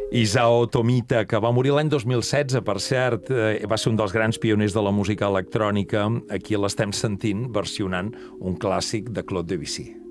Isao Tomita, que va morir l'any 2016, per cert, va ser un dels grans pioners de la música electrònica. Aquí l'estem sentint versionant un clàssic de Claude Debussy.